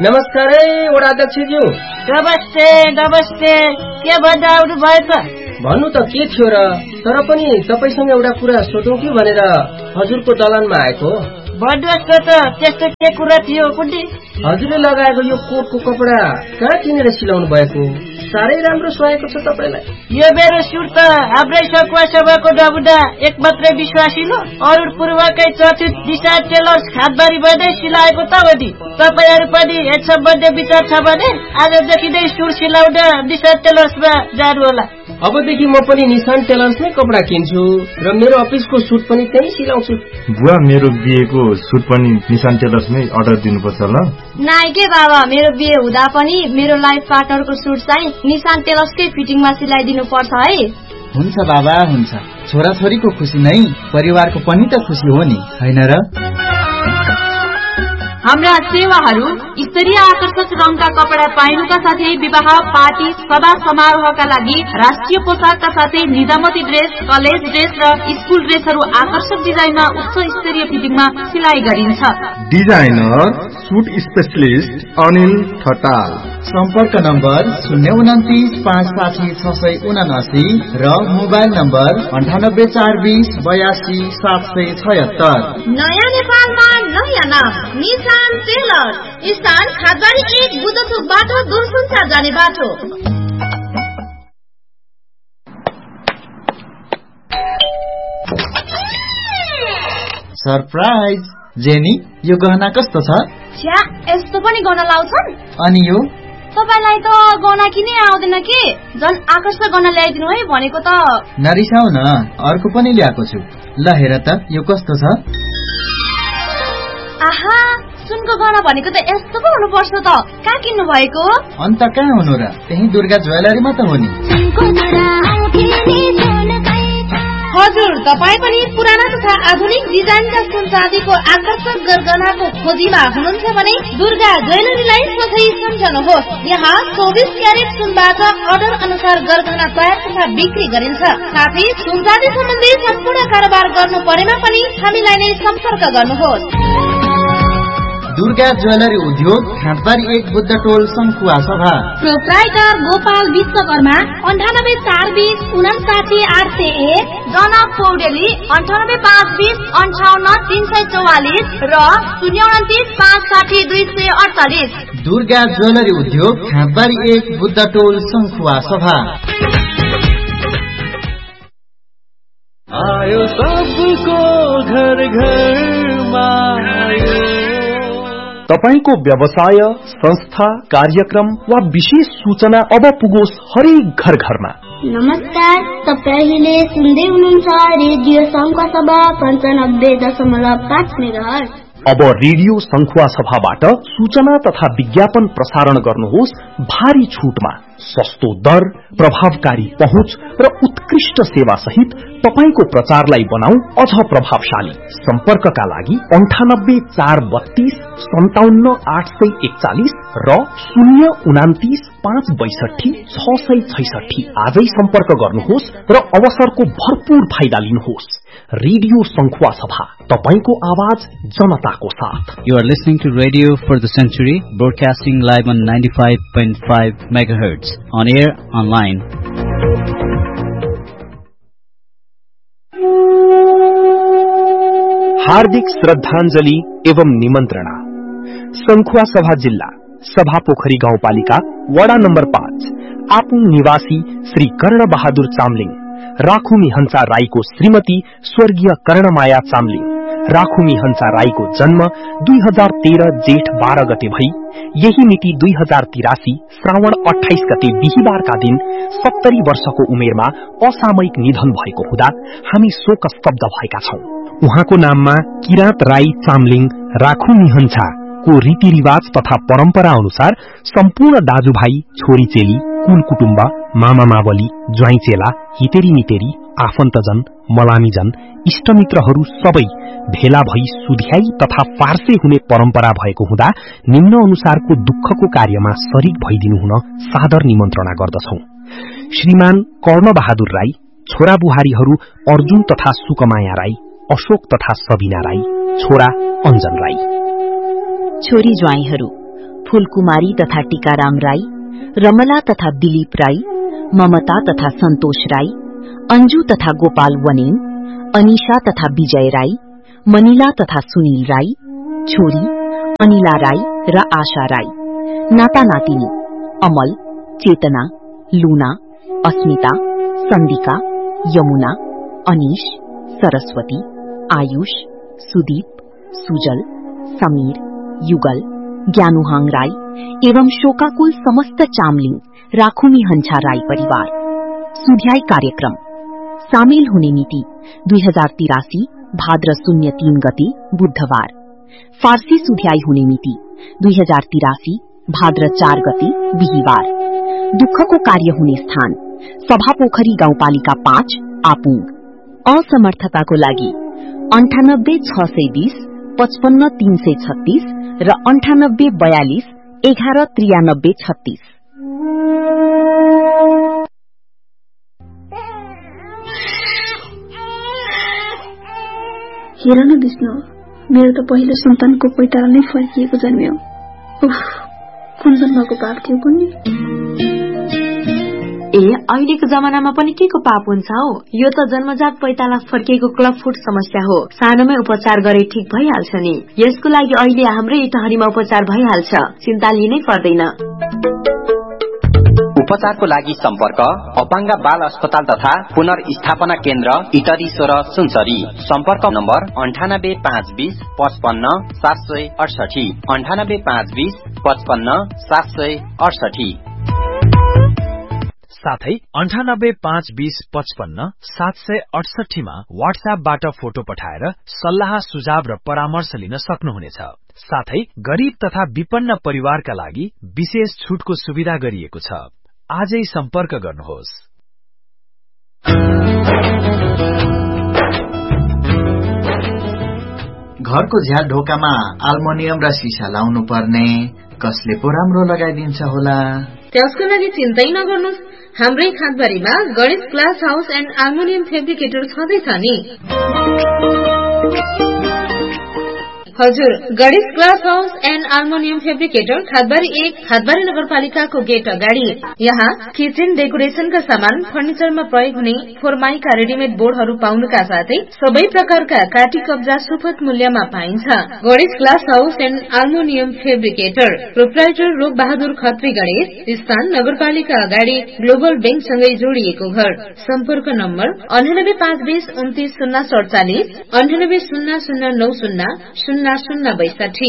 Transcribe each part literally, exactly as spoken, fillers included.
नमस्कार है वडाध्यक्षज्यू। नमस्ते नमस्ते। के भन्दा आउनु भयो त? भन्नु त के थियो र, तर पनि तपाईसँग एउटा कुरा सोधौँ कि भनेर हजुरको दलानमा आएको। भन्नुहोस् न त, त्यस्तो के कुरा थियो कुन्डी? हजुरले लगाएको यो कोटको कपडा कहाँ किनेर सिलाउनु भएको? साह्रै राम्रो सुहाएको छ तपाईलाई। यो मेरो सुट त हाम्रै सकुवा सभाको नमुना एक मात्रै विश्वासिलो अरुण पूर्वकै चर्चित दिशा टेलर्स खातबारीमा नै सिलाएको त हो नि। तपाईँहरू पनि यस सम्बन्धी विचार छ भने आजदेखि नै सुट सिलाउन दिशा टेलर्समा जानु होला। अबदेखि म पनि निशान टेलर्समै कपडा किन्छु र मेरो अफिसको सुट पनि त्यही सिलाउँछु। बुवा, मेरो बिहेको सुट पनि निशान टेलर्समै अर्डर दिनुपर्छ ल? नाइ के बाबा, मेरो बिहे हुँदा पनि मेरो लाइफ पार्टनरको सुट चाहिँ निशान टेलर्सकै फिटिङमा सिलाइदिनु पर्छ है। हुन्छ बाबा, हुन्छ। छोराछोरीको खुसी नै परिवारको पनि त खुसी हो नि, हैन र? हाम्रा सेवाहरू स्तरीय आकर्षक रङका कपडा पाइनुका साथै विवाह, पार्टी, सभा समारोहका लागि राष्ट्रिय पोसाकका साथै निजामती ड्रेस, कलेज ड्रेस र स्कुल ड्रेसहरू आकर्षक डिजाइनमा उच्च स्तरीय फिटिङमा सिलाइ गरिन्छ। Designer suit specialist Anil Thatal. सम्पर्क नम्बर शून्य उन्तिस पाँच साठी छ सय उनासी र मोबाइल नम्बर अन्ठानब्बे चार बिस बयासी सात सय छयत्तर। नयाँ नेपालमा नयाँ नाम निशान टेलर्स, स्थान खातबारी एक बुद्धचोक बाटो दूरसञ्चार जाने बाटो। सरप्राइज जेनी, यो गहना कस्तो छ? छ्या, यस्तो पनि गहना लाउँछन्? अनि यो तपाईलाई त गहना किनै आउँदैन के? झन् आकर्षक गहना ल्याइदिनु है भनेको त। नरिसाउ न, अर्को पनि ल्याएको छु। ल हेर त, यो कस्तो छ? आहा, सुनको गहना भनेको त यस्तो पो हुनुपर्छ त। कहाँ किन्नु भएको? अन्त कहाँ हुनु र, त्यही दुर्गा ज्वेलरीमा त हो नि। हजुर, तपाईँ पनि पुराना तथा आधुनिक डिजाइनका सुन चाँदीको आकर्षक गरगहनाको खोजीमा हुनुहुन्छ भने दुर्गा ज्वेलरीलाई सोझै सम्झनुहोस्। यहाँ चौबिस क्यारेट सुनबाट अर्डर अनुसार गरगहना तयार तथा बिक्री गरिन्छ। साथै सुन चाँदी सम्बन्धी सम्पूर्ण कारोबार गर्नु परेमा पनि हामीलाई नै सम्पर्क गर्नुहोस्। दुर्गा ज्वेलरी उद्योग, खातबारी एक बुद्ध टोल, संखुवा सभा। प्रोप्राइटर गोपाल विश्वकर्मा, अन्ठानब्बे चार बिस उनासाठी आठ सय एक। जनक पौडेली, अन्ठानब्बे पाँच बिस अन्ठाउन्न तीन सय चौवालिस र शून्य उन्तिस पाँच साठी दुई सय अडचालिस। दुर्गा ज्वेलरी उद्योग, खातबारी एक बुद्ध टोल, संखुवा सभा। आयो सबको घर घरमा आयो। तपाईको व्यवसाय, संस्था, कार्यक्रम वा विशेष सूचना अब पुगोस् हरेक घर घरमा। नमस्कार, तपाईले सुन्दै हुनुहुन्छ रेडियो संखुवा सभा पन्चानब्बे दशमलव पाँच मेगाहर्ज। अब रेडियो संखुवा सभाबाट सूचना तथा विज्ञापन प्रसारण गर्नुहोस् भारी छुटमा। सस्तो दर, प्रभावकारी पहुँच र उत्कृष्ट सेवा सहित तपाईको प्रचारलाई बनाऊ अझ प्रभावशाली। सम्पर्कका लागि अन्ठानब्बे चार बत्तीस सन्ताउन्न आठ सय एकचालिस र शून्य उनातिस पाँच बैसठी छ सय छैसठी। आजै सम्पर्क गर्नुहोस् र अवसरको भरपूर फाइदा लिनुहोस्। रेडियो संखुवा सभा, तपाईको आवाज जनताको साथ। You are listening to Radio for the Century, broadcasting live on ninety-five point five megahertz, on air, online. हार्दिक श्रद्धांजलि एवं निमन्त्रणा। संखुवा सभा जिल्ला सभा पोखरी गाउँपालिका वडा नम्बर पाँच आपुङ निवासी श्री कर्ण बहादुर चामलिङ, राखुमी हंसा राईको श्रीमती स्वर्गीय कर्णमाया चामलिङ, राखुमी हंसा राईको जन्म दुई हजार तेह्र जेठ बाह्र गते भई यही मिति दुई हजार तिरासी श्रावण अठाइस गते बिहिबारका दिन सत्तरी वर्षको उमेरमा असामयिक निधन भएको हुँदा हामी शोकस्तब्ध भएका छौं। उहाँको नाममा किराँत राई चामलिङ राखुमी हंसा को रीतिरिवाज तथा परम्परा अनुसार सम्पूर्ण दाजुभाइ, छोरी चेली, कुल कुटुम्ब, मामा मावली, ज्वाइँ चेला, हितेरी मितेरी, आफन्तजन, मलामीजन, इष्टमित्रहरू सबै भेला भई सुध्याई तथा फार्से हुने परम्परा भएको हुँदा निम्न अनुसारको दुःखको कार्यमा शरीक भइदिनु हुन सादर निमन्त्रणा गर्दछौं। श्रीमान कर्ण बहादुर राई, छोरा बुहारीहरू अर्जुन तथा सुकमाया राई, अशोक तथा सबिना राई, छोरा अञ्जन राई। छोरी ज्वाइँहरू फूलकुमारी तथा टीकाराम राई, रमला तथा दिलीप राई, ममता तथा सन्तोष राई, अंजू तथा गोपाल वनेन, अनिशा तथा विजय राई, मनिला तथा सुनील राई, छोरी अनिला राई र आशा राई, नाता नातिनी अमल, चेतना, लुना, अस्मिता, सन्दिका, यमुना, अनिश, सरस्वती, आयुष, सुदीप, सुजल, समीर, युगल, ज्ञानुहाङ राई एवं शोकाकुल समस्त चामलिङ राखुमी हन्छा राई परिवार। सुध्याई कार्यक्रम सामेल हुने मिति दुई हजार तिरासी भाद्र शून्य तीन गते बुधबार। फारसी सुध्याई हुने मिति दुई हजार तिरासी भाद्र चार गते बिहिबार। दुःखको कार्य हुने स्थान सभापोखरी गाउँपालिका पाँच आपुङ। असमर्थताको लागि अन्ठानब्बे छ सय बीस पचपन्न तीन सय छत्तीस र अन्ठानब्बे बयालिस एघार त्रियानब्बे छत्तीस। हेर न विष्णु, मेरो त पहिलो सन्तानको पैताला नै फर्किएको जन्म्यो। उफ, कुन जन्मको पाप थियो कुन्नी? ए अहिलेको जमानामा पनि के को पाप हुन्छ हौ? यो त जन्मजात पैताला फर्किएको क्लब फुट समस्या हो। सानोमै उपचार गरे ठीक भइहाल्छ नि। यसको लागि अहिले हाम्रै इटहरीमा उपचार भइहाल्छ, चिन्ता लिनै पर्दैन। उपचारको लागि सम्पर्क अपाङ्ग बाल अस्पताल तथा पुनर्स्थापना केन्द्र इटरी सोह्र सुनसरी। सम्पर्क नम्बर अन्ठानब्बे पाँच बीस पचपन्न सात सय अडसठी अन्ठानब्बे पाँच बीस पचपन्न सात सय अडसठी। साथै अन्ठानब्बे पाँच बीस पचपन्न सात सय अडसठीमा वाट्सएपबाट फोटो पठाएर सल्लाह सुझाव र परामर्श लिन सक्नुहुनेछ। साथै गरीब तथा विपन्न परिवारका लागि विशेष छुटको सुविधा गरिएको छ। आजै सम्पर्क गर्नुहोस्। घरको झ्याल ढोकामा आल्मुनियम र सिसा लाउनु पर्ने, कसले पो राम्रो लगाइदिन्छ होला? त्यसको लागि चिन्तै नगर्नुस्, हाम्रै खादबारीमा Ganesh glass house and aluminium fabricator छँदैछ नि। हजुर, Ganesh glass house and aluminium fabricator खादबारी एक खादबारी नगरपालिकाको गेट अगाडि। यहाँ किचन डेकोरेशनका सामान, फर्निचरमा प्रयोग हुने फोरमाइका रेडिमेड बोर्डहरू पाउनुका साथै सबै प्रकारका काटी कब्जा सुपथ मूल्यमा पाइन्छ। Ganesh glass house and aluminium fabricator, proprietor रूप बहादुर खत्री गणेश, स्थान नगरपालिका अगाडि ग्लोबल बैंकसँगै जोडिएको घर। सम्पर्क नम्बर अन्ठानब्बे पाँच बीस उन्तिस शून्य सडचालिस अन्ठानब्बे शून्य शून्य नौ शून्य शून्य शून्य बैसठी।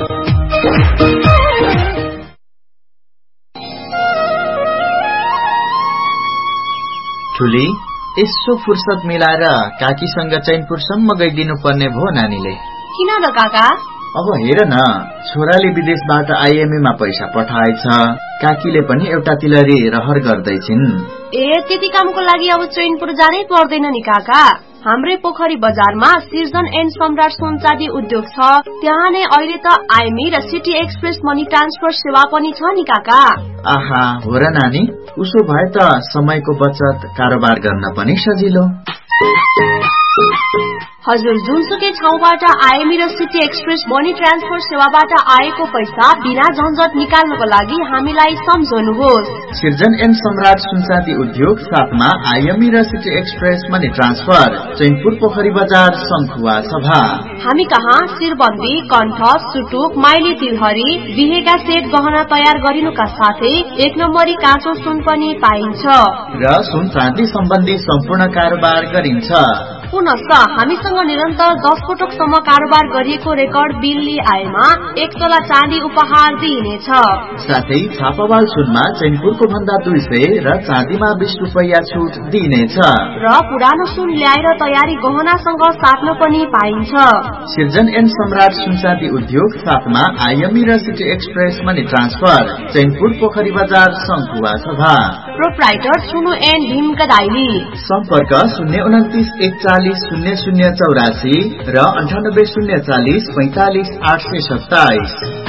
ठुली, यसो फुर्सद मिलाएर काकीसँग चैनपुरसम्म गइदिनु पर्ने भयो नानीले। किन र काका? अब हेर न, छोराले विदेशबाट आइएमएमा पैसा पठाएछ, काकीले पनि एउटा तिलरी रहर गर्दैछिन्। ए त्यति कामको लागि अब चैनपुर जानै पर्दैन नि काका। हाम्रै पोखरी बजारमा सिर्जन एन्ड सम्राट सुनचाँदी उद्योग छ, त्यहाँ नै अहिले त आइएमई र सिटी एक्सप्रेस मनी ट्रान्सफर सेवा पनि छ नि काका। आहा, हो र नानी, उसो भए त समयको बचत, कारोबार गर्न पनि सजिलो। हजुर, जुनसुकै ठाउँबाट आइएमई र सिटी एक्सप्रेस मनी ट्रान्सफर सेवाबाट आएको पैसा बिना झन्झट निकाल्नको लागि हामीलाई सम्झनुहोस्। सिर्जन एन्ड सम्राट सुनचाँदी उद्योग साथमा आइएमई र city express money transfer, Chainpur पोखरी बजार, शङ्खुवा सभा। हामी कहाँ शिरबन्दी, कण्ठ, सुटुक, माइली तिलहरी, बिहेका सेट गहना तयार गरिनुका साथै एक नम्बरी काँचो सुन पनि पाइन्छ र सुन चाँदी सम्बन्धी सम्पूर्ण कारोबार गरिन्छ। पुनश्च हामीसँग निरन्तर दस पटकसम्म कारोबार गरिएको रेकर्ड बिल्ली आएमा एक तोला चाँदी उपहार दिइनेछ। साथै छापावाल सुनमा चैनपुरको भन्दा दुई सय र चाँदीमा बीस रुपैयाँ छुट दिइनेछ र पुरानो सुन ल्याएर तयारी गहनासँग साट्न पनि पाइन्छ। सिर्जन एन्ड सम्राट सुनचाँदी उद्योग साथमा आइएमई र city express money transfer, Chainpur पोखरी बजार, शङ्खुवा सभा। प्रोप्राइटर सुनु एन्ड भीमका दाइली। सम्पर्क शून्य उन्तिस एकचालिस शून्य शून्य चौरासी र अन्ठानब्बे शून्य चालिस पैंतालिस आठ सय सत्ताइस।